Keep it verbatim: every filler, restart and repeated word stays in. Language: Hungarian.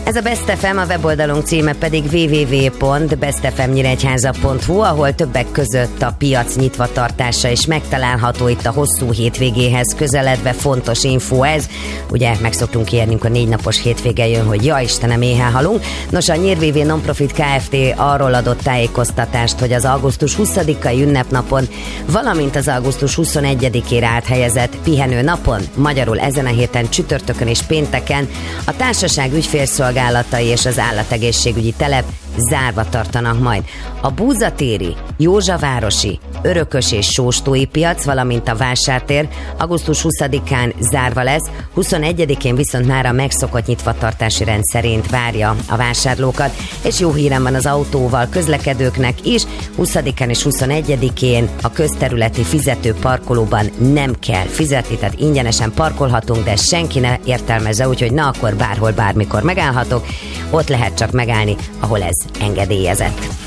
Ez a Best ef em, a weboldalunk címe pedig double-u double-u double-u pont best f m nyíregyháza pont h u, ahol többek között a piac nyitva tartása is megtalálható. Itt a hosszú hétvégéhez közeledve fontos info ez. Ugye meg szoktunk érnünk, a négy napos hétvége jön, hogy ja Istenem, éhen halunk. Nos, a Nyír vé vé Nonprofit Kft. Arról adott tájékoztatást, hogy az augusztus huszadikai ünnepnapon, valamint az augusztus huszonegyedikére áthelyezett pihenő napon, magyarul ezen a héten csütörtökön és pénteken a társaság ügyfélszolgálatai és az állategészségügyi telep zárva tartanak majd. A Búzatéri, Józsavárosi, Örökös és Sóstói piac, valamint a Vásártér augusztus huszadikán zárva lesz, huszonegyedikén viszont már a megszokott nyitvatartási rend szerint várja a vásárlókat, és jó hírem van az autóval közlekedőknek is, huszadikán és huszonegyedikén a közterületi fizető parkolóban nem kell fizetni, tehát ingyenesen parkolhatunk, de senki ne értelmezze úgy, hogy na akkor bárhol, bármikor megállhatok, ott lehet csak megállni, ahol ez engedélyezett.